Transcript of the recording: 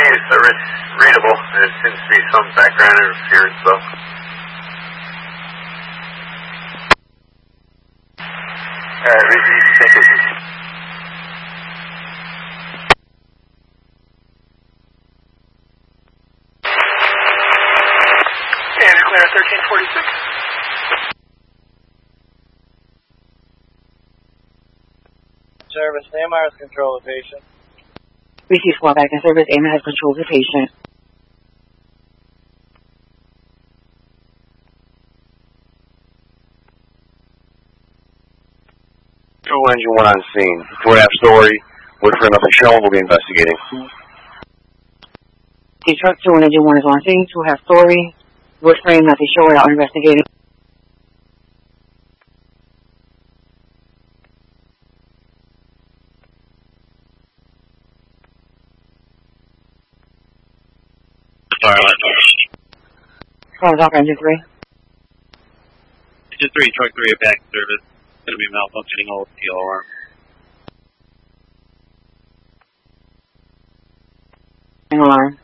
service readable. There seems to be some background interference though. Thank you. And clear at 1346. Service, AMI has control of the patient. Receive squad back in service. AMI has control of the patient. Engine 1 on scene. 2.5 story. Look for nothing shown. We'll be investigating. The truck 2 and engine 1 is on scene. 2.5 story. Wood frame, nothing showing out investigating. Cars off engine 3. Engine 3, truck 3 back in service. Going to be malfunctioning all the alarm. Alarm.